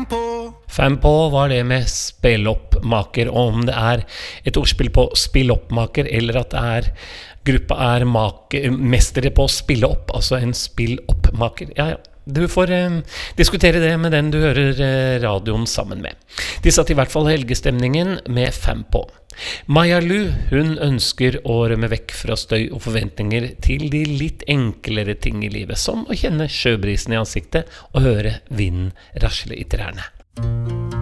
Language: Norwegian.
Fem på var det med spilloppmaker, og om det et ordspill på spilloppmaker, eller at gruppa mestere på å spille opp, altså en spilloppmaker. Ja, du får diskutere det med den du hører radioen sammen med. De satt i hvert fall helgestemningen med fem på. Maja Lu, hun ønsker å rømme vekk fra støy og forventninger til de litt enklere ting i livet, som å kjenne sjøbrisen i ansiktet og høre vinden rasle i trærne.